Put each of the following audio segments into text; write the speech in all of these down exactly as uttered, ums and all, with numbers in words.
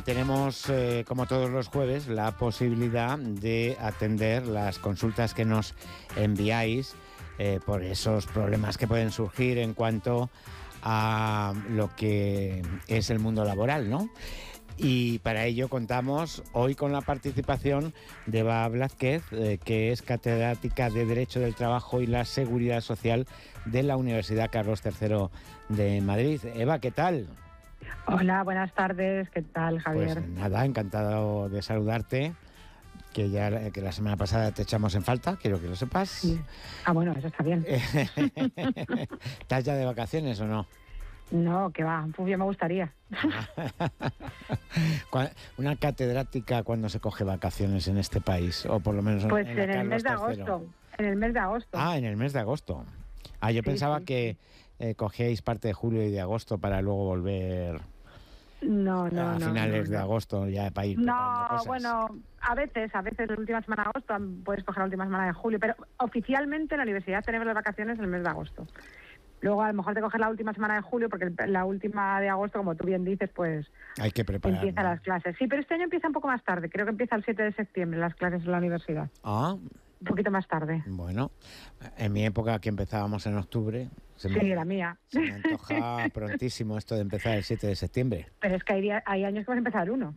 tenemos, eh, como todos los jueves, la posibilidad de atender las consultas que nos enviáis eh, por esos problemas que pueden surgir en cuanto a lo que es el mundo laboral, ¿no? Y para ello contamos hoy con la participación de Eva Blázquez, eh, que es catedrática de Derecho del Trabajo y la Seguridad Social de la Universidad Carlos tercero de Madrid. Eva, ¿qué tal? Hola, buenas tardes. ¿Qué tal, Javier? Pues nada, encantado de saludarte, que ya que la semana pasada te echamos en falta, quiero que lo sepas. Sí. Ah, bueno, eso está bien. ¿Estás ya de vacaciones o no? No, que va, pues ya me gustaría. Una catedrática, ¿cuándo se coge vacaciones en este país? O por lo menos pues en, en, en el mes de tercero. agosto. En el mes de agosto. Ah, en el mes de agosto. Ah, yo sí, pensaba sí, que sí. Eh, cogíais parte de julio y de agosto para luego volver no, no, a no, finales no, de no. agosto ya para ir No, cosas. Bueno, a veces, a veces la última semana de agosto puedes coger la última semana de julio, pero oficialmente en la universidad tenemos las vacaciones en el mes de agosto. Luego a lo mejor te coges la última semana de julio porque la última de agosto, como tú bien dices, pues hay que preparar, empiezan ¿no? las clases. Sí, pero este año empieza un poco más tarde. Creo que empieza el siete de septiembre las clases en la universidad. Ah. Un poquito más tarde. Bueno, en mi época que empezábamos en octubre... Se sí, me, la mía. Se me antoja prontísimo esto de empezar el siete de septiembre. Pero es que hay, día, hay años que vas a empezar el uno.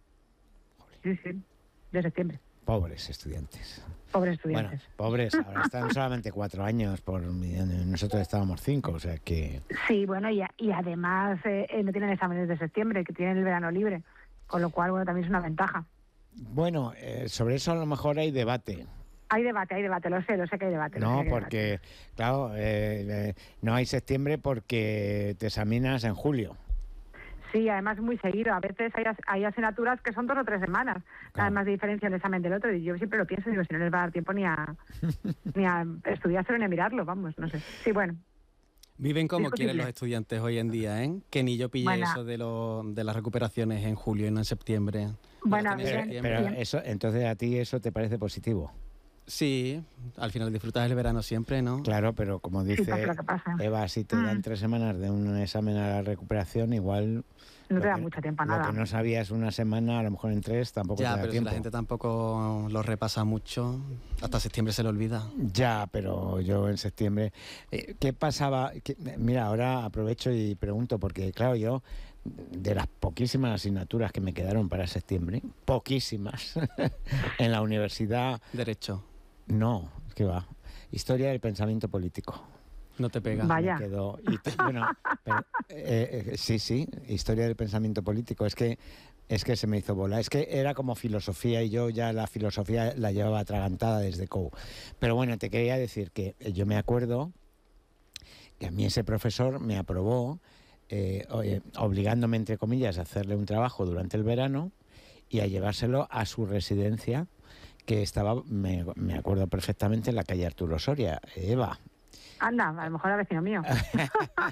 Sí, sí, de septiembre. Pobres estudiantes. Pobres estudiantes. Bueno, pobres, ahora están solamente cuatro años, por nosotros estábamos cinco, o sea que... Sí, bueno, y, y además eh, no tienen exámenes de septiembre, que tienen el verano libre, con lo cual, bueno, también es una ventaja. Bueno, eh, sobre eso a lo mejor hay debate. Hay debate, hay debate, lo sé, lo sé que hay debate. No, sé que porque, debate. claro, eh, eh, no hay septiembre porque te examinas en julio. Sí, además muy seguido. A veces hay, hay asignaturas que son dos o tres semanas, claro. Nada más de diferencia el examen del otro. Y yo siempre lo pienso, digo, si no les va a dar tiempo ni a, ni a estudiárselo ni a mirarlo, vamos, no sé. Sí, bueno. Viven como quieren los estudiantes hoy en día, ¿eh? Que ni yo pillé bueno. eso de, lo, de las recuperaciones en julio y no en septiembre. Bueno, pero, bien, pero bien. eso, entonces a ti eso te parece positivo. Sí, al final disfrutas el verano siempre, ¿no? Claro, pero como dice sí, pasa. Eva, si te dan mm. tres semanas de un examen a la recuperación, igual... No te da mucho tiempo a nada. Lo que no sabías una semana, a lo mejor en tres, tampoco ya, te da pero tiempo. Si la gente tampoco lo repasa mucho, hasta septiembre se le olvida. Ya, pero yo en septiembre... Eh, ¿Qué pasaba? ¿Qué, mira, ahora aprovecho y pregunto, porque claro, yo... de las poquísimas asignaturas que me quedaron para septiembre, poquísimas, en la universidad... Derecho. No, ¿qué va? Historia del pensamiento político. No te pega. Vaya. Me quedó, y te, bueno, pero, eh, eh, sí, sí, historia del pensamiento político. Es que es que se me hizo bola. Es que era como filosofía y yo ya la filosofía la llevaba atragantada desde C O U. Pero bueno, te quería decir que yo me acuerdo que a mí ese profesor me aprobó eh, obligándome, entre comillas, a hacerle un trabajo durante el verano y a llevárselo a su residencia, que estaba, me, me acuerdo perfectamente, en la calle Arturo Soria. Eva. Anda, a lo mejor era vecino mío.